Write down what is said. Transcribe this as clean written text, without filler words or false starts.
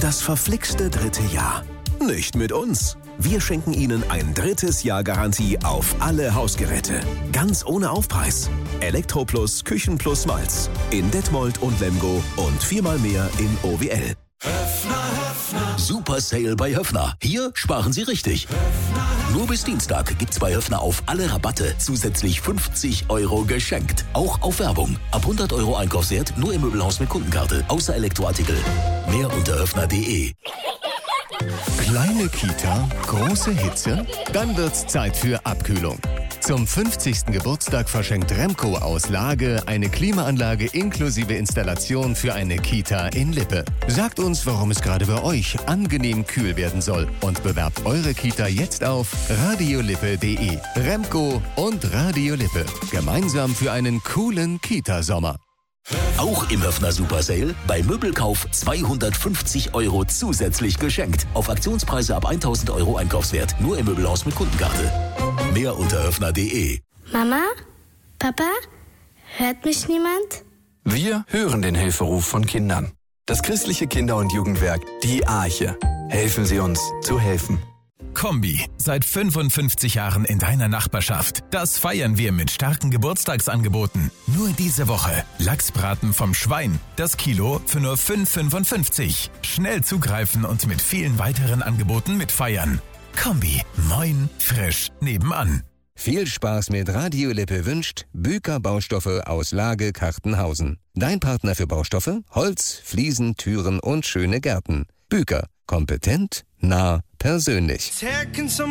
Das verflixte 3. Jahr. Nicht mit uns. Wir schenken Ihnen ein 3. Jahr Garantie auf alle Hausgeräte. Ganz ohne Aufpreis. Elektroplus, Küchenplus Malz. In Detmold und Lemgo und 4-mal mehr in OWL. Super Sale bei Höffner. Hier sparen Sie richtig. Nur bis Dienstag gibt's bei Höffner auf alle Rabatte zusätzlich 50 € geschenkt. Auch auf Werbung. Ab 100 € Einkaufswert nur im Möbelhaus mit Kundenkarte. Außer Elektroartikel. Mehr unter höffner.de. Kleine Kita, große Hitze? Dann wird's Zeit für Abkühlung. Zum 50. Geburtstag verschenkt Remco aus Lage eine Klimaanlage inklusive Installation für eine Kita in Lippe. Sagt uns, warum es gerade bei euch angenehm kühl werden soll und bewerbt eure Kita jetzt auf radiolippe.de. Remco und Radio Lippe. Gemeinsam für einen coolen Kita-Sommer. Auch im Höffner Super Sale bei Möbelkauf 250 € zusätzlich geschenkt. Auf Aktionspreise ab 1000 € Einkaufswert. Nur im Möbelhaus mit Kundenkarte. Mehr unter höffner.de. Mama? Papa? Hört mich niemand? Wir hören den Hilferuf von Kindern. Das christliche Kinder- und Jugendwerk, die Arche. Helfen Sie uns zu helfen. Kombi, seit 55 Jahren in deiner Nachbarschaft. Das feiern wir mit starken Geburtstagsangeboten. Nur diese Woche Lachsbraten vom Schwein. Das Kilo für nur 5,55. Schnell zugreifen und mit vielen weiteren Angeboten mitfeiern. Kombi, moin, frisch, nebenan. Viel Spaß mit Radio Lippe wünscht Büker Baustoffe aus Lage Kartenhausen. Dein Partner für Baustoffe, Holz, Fliesen, Türen und schöne Gärten. Büker, kompetent, nah, persönlich.